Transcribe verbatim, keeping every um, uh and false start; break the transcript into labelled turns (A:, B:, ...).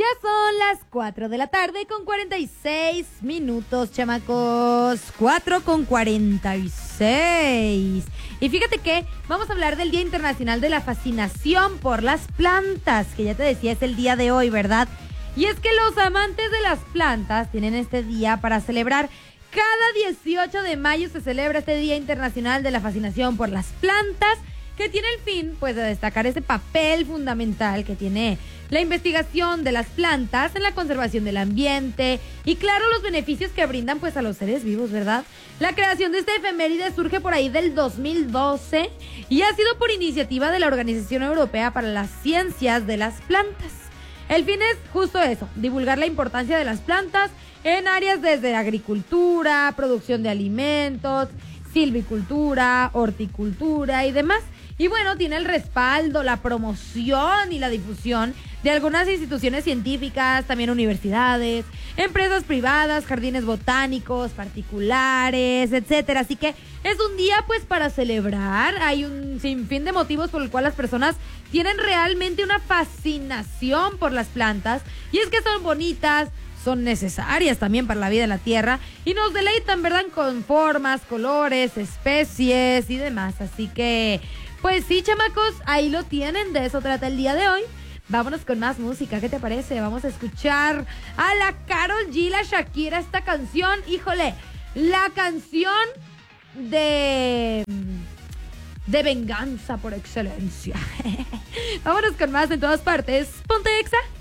A: Ya son las cuatro de la tarde con cuarenta y seis minutos, chamacos. cuatro con cuarenta y seis. Y fíjate que vamos a hablar del Día Internacional de la Fascinación por las Plantas, que ya te decía es el día de hoy, ¿verdad? Y es que los amantes de las plantas tienen este día para celebrar. Cada dieciocho de mayo se celebra este Día Internacional de la Fascinación por las Plantas, que tiene el fin, pues, de destacar ese papel fundamental que tiene la investigación de las plantas en la conservación del ambiente y, claro, los beneficios que brindan, pues, a los seres vivos, ¿verdad? La creación de este efeméride surge por ahí del dos mil doce y ha sido por iniciativa de la Organización Europea para las Ciencias de las Plantas. El fin es justo eso, divulgar la importancia de las plantas en áreas desde agricultura, producción de alimentos, silvicultura, horticultura y demás. Y bueno, tiene el respaldo, la promoción y la difusión de algunas instituciones científicas, también universidades, empresas privadas, jardines botánicos, particulares, etcétera. Así que es un día pues para celebrar. Hay un sinfín de motivos por el cual las personas tienen realmente una fascinación por las plantas. Y es que son bonitas, son necesarias también para la vida en la tierra y nos deleitan, ¿verdad?, con formas, colores, especies y demás. Así que, pues sí, chamacos, ahí lo tienen, de eso trata el día de hoy. Vámonos con más música, ¿qué te parece? Vamos a escuchar a la Karol G, la Shakira, esta canción, híjole, la canción de... de venganza por excelencia. Vámonos con más en todas partes. Ponte Exa.